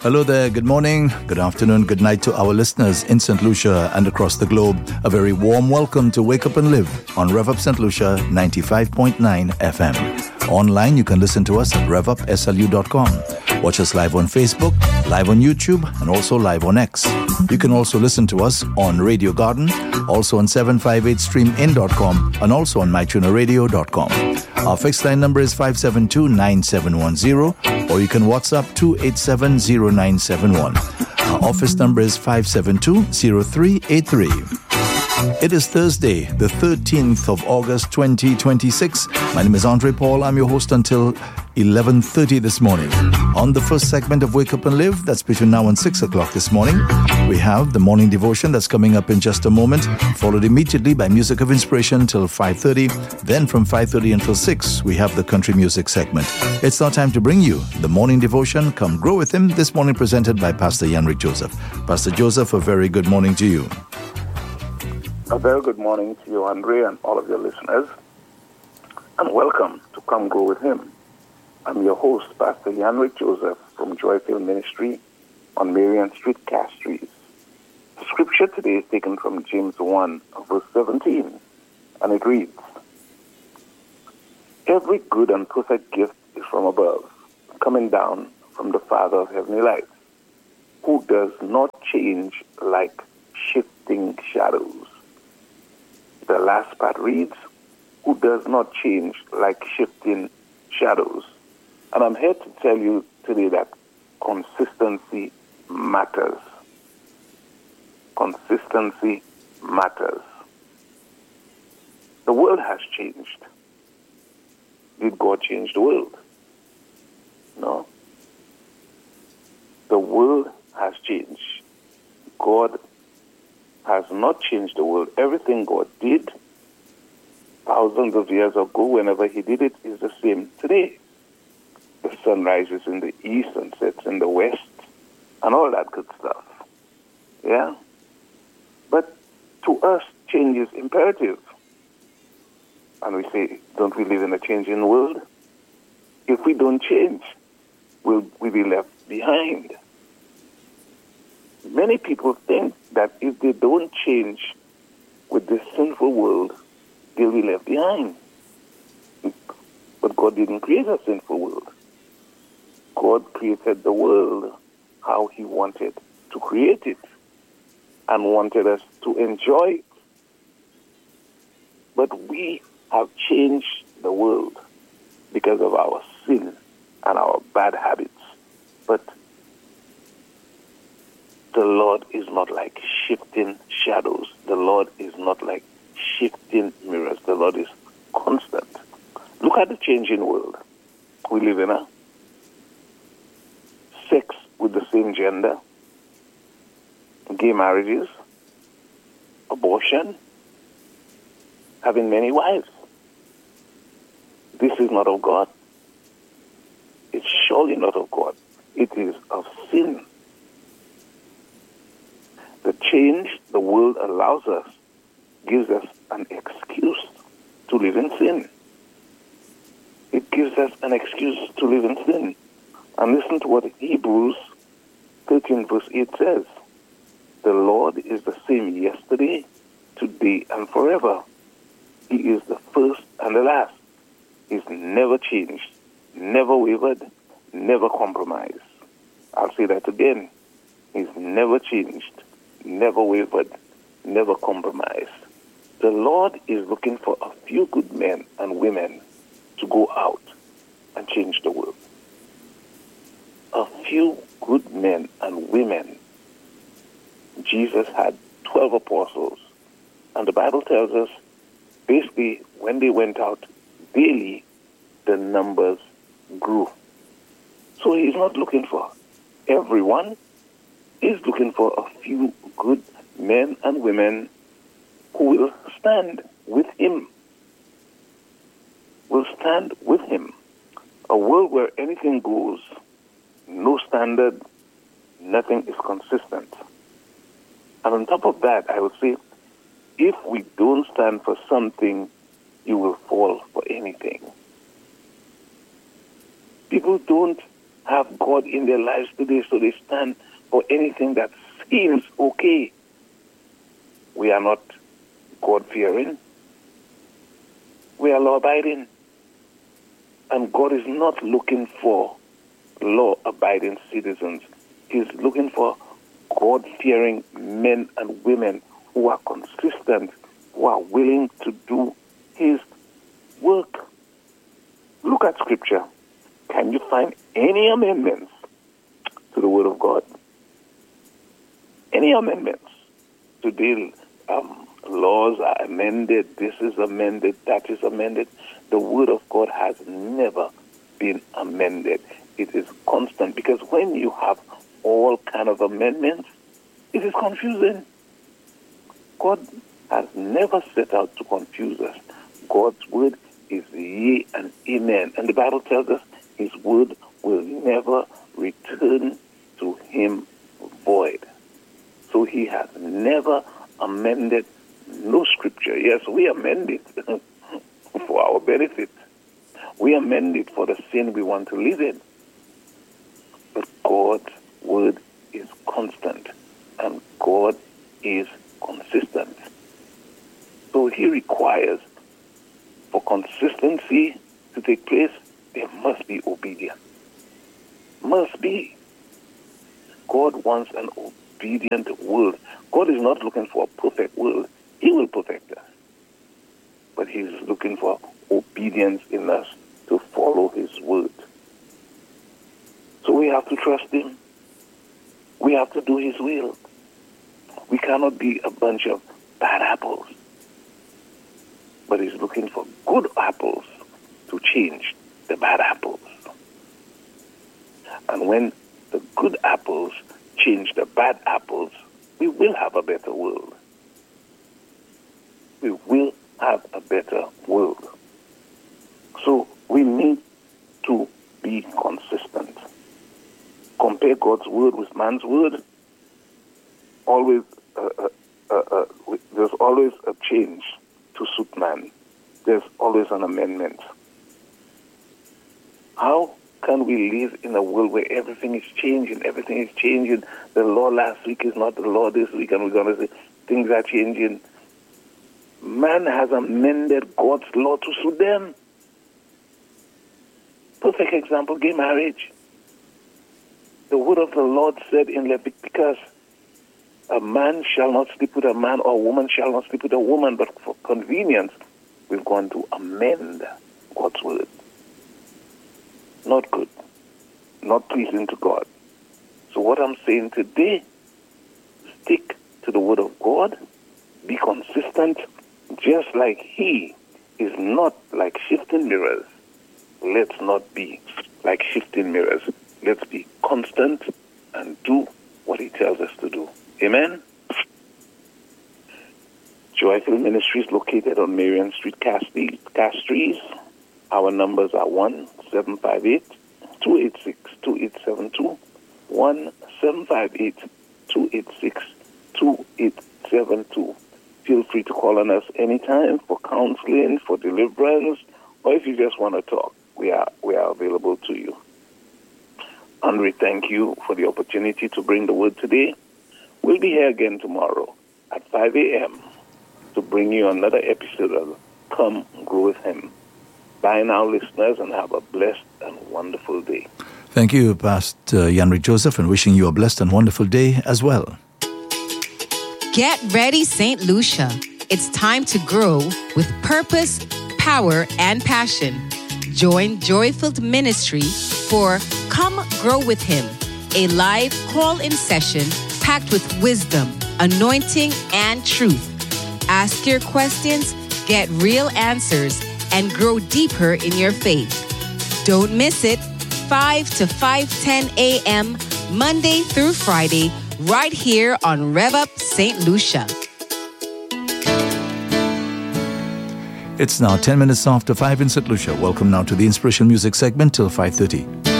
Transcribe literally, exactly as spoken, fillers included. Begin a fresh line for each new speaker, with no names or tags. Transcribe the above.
Hello there, good morning, good afternoon, good night to our listeners in Saint Lucia and across the globe. A very warm welcome to Wake Up and Live on Rev Up Saint Lucia ninety-five point nine F M. Online, you can listen to us at rev up s l u dot com. Watch us live on Facebook, live on YouTube, and also live on X. You can also listen to us on Radio Garden, also on seven five eight stream in dot com, and also on my tuner radio dot com. Our fixed line number is five seven two, nine seven one zero, or you can WhatsApp two eight seven, zero nine seven one. Our office number is five seven two, zero three eight three. It is Thursday, the thirteenth of August, twenty twenty-six. My name is Andre Paul. I'm your host until eleven thirty this morning. On the first segment of Wake Up and Live, that's between now and six o'clock this morning, we have the morning devotion that's coming up in just a moment, followed immediately by Music of Inspiration till five thirty. Then from five thirty until six, we have the country music segment. It's now time to bring you the morning devotion. Come grow with him, this morning presented by Pastor Yanrick Joseph. Pastor Joseph, a very good morning to you.
A very good morning to you, Andre, and all of your listeners, and welcome to Come Grow With Him. I'm your host, Pastor Yanrick Joseph from Joyfield Ministry on Marion Street, Castries. The scripture today is taken from James one, verse seventeen, and it reads, "Every good and perfect gift is from above, coming down from the Father of heavenly lights, who does not change like shifting shadows." The last part reads, "Who does not change like shifting shadows." And I'm here to tell you today that consistency matters. Consistency matters. The world has changed. Did God change the world? No. The world has changed. God has not changed the world. Everything God did thousands of years ago, whenever he did it, is the same today. The sun rises in the east and sets in the west, and all that good stuff. Yeah? But to us, change is imperative. And we say, don't we live in a changing world? If we don't change, will we be left behind? Many people think that if they don't change with this sinful world, they'll be left behind. But God didn't create a sinful world. God created the world how he wanted to create it and wanted us to enjoy it. But we have changed the world because of our sin and our bad habits. But the Lord is not like shifting shadows. The Lord is not like shifting mirrors. The Lord is constant. Look at the changing world we live in. Huh? Sex with the same gender, gay marriages, abortion, having many wives. This is not of God. It's surely not of God. It is of sin. The change the world allows us gives us an excuse to live in sin. It gives us an excuse to live in sin. And listen to what Hebrews thirteen verse eight says. The Lord is the same yesterday, today, and forever. He is the first and the last. He's never changed, never wavered, never compromised. I'll say that again. He's never changed, never wavered, never compromised. The Lord is looking for a few good men and women to go out and change the world. A few good men and women. Jesus had twelve apostles, and the Bible tells us basically when they went out daily, the numbers grew. So he's not looking for everyone. He's looking for a few good men and women who will stand with him. Will stand with him. A world where anything goes, no standard, nothing is consistent. And on top of that, I would say, if we don't stand for something, you will fall for anything. People don't have God in their lives today, so they stand for anything that seems okay. We are not God-fearing. We are law-abiding. And God is not looking for law-abiding citizens. He's looking for God-fearing men and women who are consistent, who are willing to do His work. Look at Scripture. Can you find any amendments to the Word of God? Any amendments? Today, um, laws are amended, this is amended, that is amended. The Word of God has never been amended. It is constant, because when you have all kind of amendments, it is confusing. God has never set out to confuse us. God's Word is yea and amen. And the Bible tells us His Word will never return to Him void. So He has never amended no Scripture. Yes, we amend it for our benefit. We amend it for the sin we want to live in. But God's Word is constant, and God is consistent. So He requires, for consistency to take place, there must be obedience. Must be. God wants an obedient world. God is not looking for a perfect world. He will perfect us. But He's looking for obedience in us to follow His word. So we have to trust Him. We have to do His will. We cannot be a bunch of bad apples. But He's looking for good apples to change the bad apples. And when the good apples change the bad apples, we will have a better world. We will have a better world. So we need to be consistent. Compare God's word with man's word. Always, uh, uh, uh, uh, there's always a change to suit man. There's always an amendment. How can we live in a world where everything is changing, everything is changing? The law last week is not the law this week, and we're going to say things are changing. Man has amended God's law to suit them. Perfect example, gay marriage. The word of the Lord said in Leviticus, a man shall not sleep with a man, or a woman shall not sleep with a woman, but for convenience, we've gone to amend God's word. Not good. Not pleasing to God. So what I'm saying today, stick to the word of God, be consistent, just like He is not like shifting mirrors. Let's not be like shifting mirrors. Let's be constant and do what He tells us to do. Amen? Joyful Ministries located on Marion Street, Castries. Our numbers are one seven five eight, two eight six, two eight seven two, one seven five eight, two eight six, two eight seven two. Feel free to call on us anytime for counseling, for deliverance, or if you just want to talk, we are we are available to you. And we thank you for the opportunity to bring the word today. We'll be here again tomorrow at five a.m. to bring you another episode of Come Grow with Him. Bye now, listeners, and have a blessed and wonderful day.
Thank you, Pastor Yanrick Joseph, and wishing you a blessed and wonderful day as well.
Get ready, Saint Lucia. It's time to grow with purpose, power, and passion. Join Joy-Filled Ministry for Come Grow with Him, a live call-in session packed with wisdom, anointing, and truth. Ask your questions, get real answers, and grow deeper in your faith. Don't miss it, five to five ten a.m., Monday through Friday, right here on Rev Up Saint Lucia.
It's now ten minutes after five in Saint Lucia. Welcome now to the Inspirational Music segment till five thirty.